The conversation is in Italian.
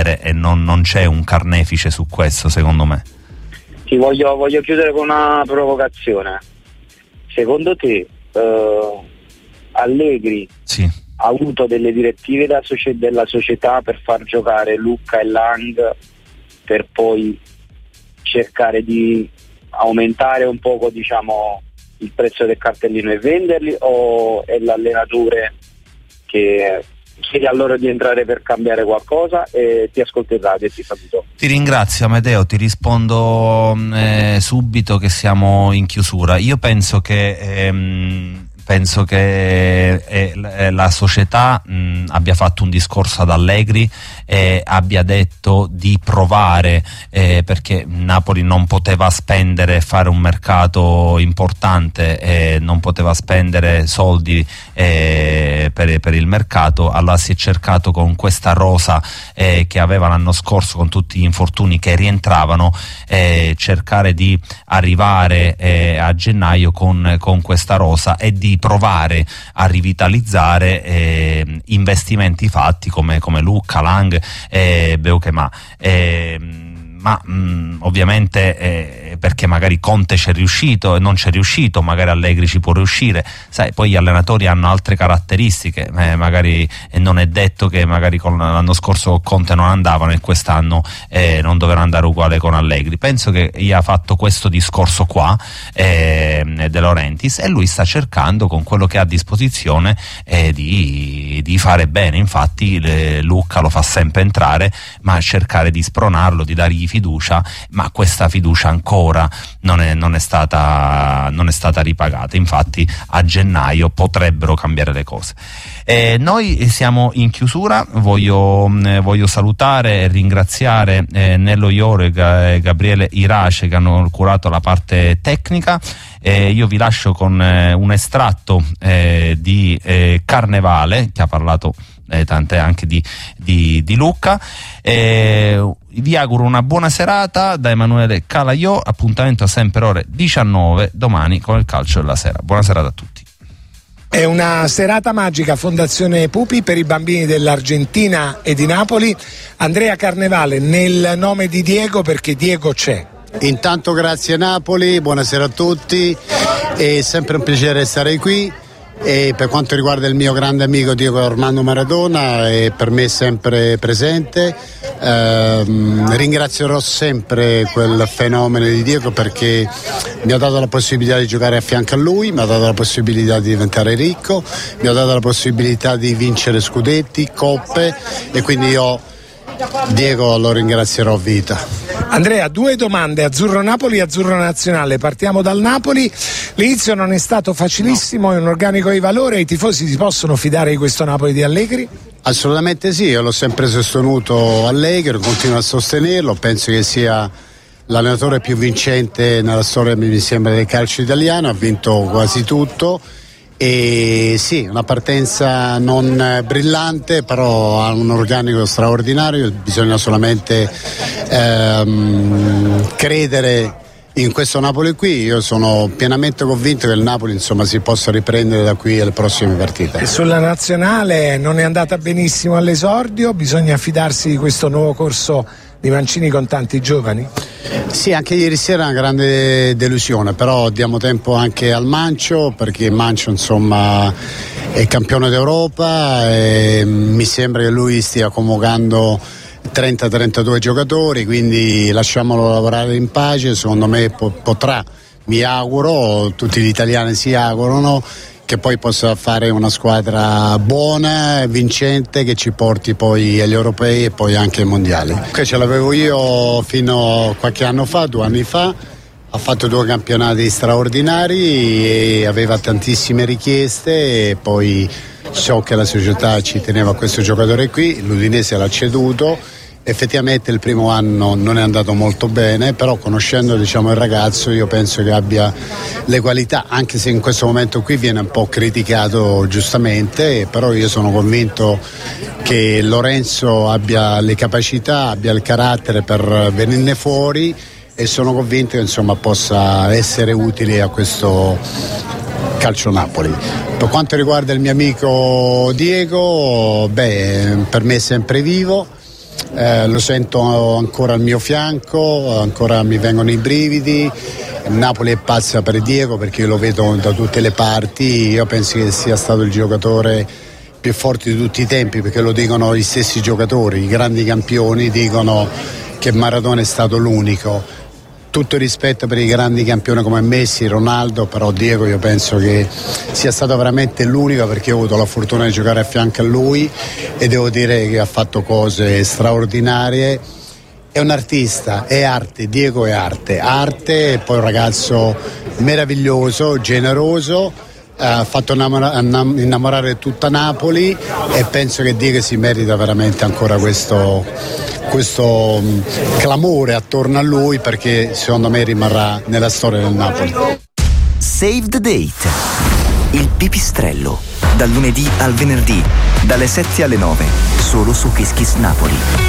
spendere e non c'è un carnefice su questo, secondo me. Ti voglio chiudere con una provocazione. Secondo te Allegri ha avuto delle direttive della società per far giocare Lucca e Lang per poi cercare di aumentare un poco, diciamo, il prezzo del cartellino e venderli, o è l'allenatore che chiede a loro di entrare per cambiare qualcosa? E ti ascolto il radio e ti saluto. Ti ringrazio Amedeo, ti rispondo subito che siamo in chiusura. Io penso che la società abbia fatto un discorso ad Allegri e abbia detto di provare, perché Napoli non poteva spendere, fare un mercato importante, non poteva spendere soldi per il mercato. Allora si è cercato, con questa rosa che aveva l'anno scorso, con tutti gli infortuni che rientravano, cercare di arrivare a gennaio con questa rosa e di provare a rivitalizzare investimenti fatti come Lucca, Lang e Beukema. Ma ovviamente perché magari Conte c'è riuscito e non c'è riuscito, magari Allegri ci può riuscire, sai, poi gli allenatori hanno altre caratteristiche, magari non è detto che magari l'anno scorso Conte non andavano e quest'anno non dovrà andare uguale con Allegri. Penso che gli ha fatto questo discorso qua De Laurentiis, e lui sta cercando con quello che ha a disposizione di fare bene. Infatti Lucca lo fa sempre entrare, ma cercare di spronarlo, di dargli fiducia, ma questa fiducia ancora non è stata ripagata. Infatti a gennaio potrebbero cambiare le cose. Noi siamo in chiusura, voglio salutare e ringraziare Nello Ioro e Gabriele Irace che hanno curato la parte tecnica. Io vi lascio con un estratto di Carnevale, che ha parlato tante anche di Lucca. Vi auguro una buona serata da Emanuele Calaiò. Appuntamento sempre ore 19 domani con il calcio della sera. Buona serata a tutti. È una serata magica, Fondazione Pupi, per i bambini dell'Argentina e di Napoli. Andrea Carnevale, nel nome di Diego, perché Diego c'è. Intanto grazie Napoli, buonasera a tutti, è sempre un piacere stare qui. E per quanto riguarda il mio grande amico Diego Armando Maradona, è per me sempre presente. Ringrazierò sempre quel fenomeno di Diego, perché mi ha dato la possibilità di giocare a fianco a lui, mi ha dato la possibilità di diventare ricco, mi ha dato la possibilità di vincere scudetti, coppe, e quindi io Diego lo ringrazierò a vita. Andrea, due domande: Azzurro Napoli e Azzurro Nazionale. Partiamo dal Napoli. L'inizio non è stato facilissimo, è un organico di valore. I tifosi si possono fidare di questo Napoli di Allegri? Assolutamente sì, io l'ho sempre sostenuto Allegri, continuo a sostenerlo, penso che sia l'allenatore più vincente nella storia, mi sembra, del calcio italiano, ha vinto quasi tutto. E sì, una partenza non brillante, però ha un organico straordinario, bisogna solamente credere in questo Napoli qui. Io sono pienamente convinto che il Napoli, insomma, si possa riprendere da qui alle prossime partite. E sulla nazionale non è andata benissimo all'esordio, bisogna fidarsi di questo nuovo corso di Mancini con tanti giovani? Sì, anche ieri sera una grande delusione, però diamo tempo anche al Mancio, perché Mancio, insomma, è campione d'Europa e mi sembra che lui stia convocando 30-32 giocatori, quindi lasciamolo lavorare in pace. Secondo me potrà, mi auguro, tutti gli italiani si augurano che poi possa fare una squadra buona, vincente, che ci porti poi agli europei e poi anche ai mondiali. Che ce l'avevo io fino a qualche anno fa, 2 anni fa, ha fatto 2 campionati straordinari e aveva tantissime richieste, e poi so che la società ci teneva a questo giocatore qui, l'Udinese l'ha ceduto. Effettivamente il primo anno non è andato molto bene, però conoscendo, diciamo, il ragazzo, io penso che abbia le qualità, anche se in questo momento qui viene un po' criticato giustamente, però io sono convinto che Lorenzo abbia le capacità, abbia il carattere per venirne fuori, e sono convinto che, insomma, possa essere utile a questo calcio Napoli. Per quanto riguarda il mio amico Diego, per me è sempre vivo. lo sento ancora al mio fianco, ancora mi vengono i brividi. Napoli è pazza per Diego perché io lo vedo da tutte le parti, io penso che sia stato il giocatore più forte di tutti i tempi, perché lo dicono gli stessi giocatori, i grandi campioni dicono che Maradona è stato l'unico. Tutto il rispetto per i grandi campioni come Messi, Ronaldo, però Diego io penso che sia stato veramente l'unico, perché ho avuto la fortuna di giocare a fianco a lui e devo dire che ha fatto cose straordinarie. È un artista, è arte, Diego è arte, e poi un ragazzo meraviglioso, generoso, ha fatto innamorare tutta Napoli e penso che Diego si merita veramente ancora questo clamore attorno a lui, perché secondo me rimarrà nella storia del Napoli. Save the Date, il pipistrello, dal lunedì al venerdì, dalle 7 alle 9, solo su Kiss Kiss Napoli.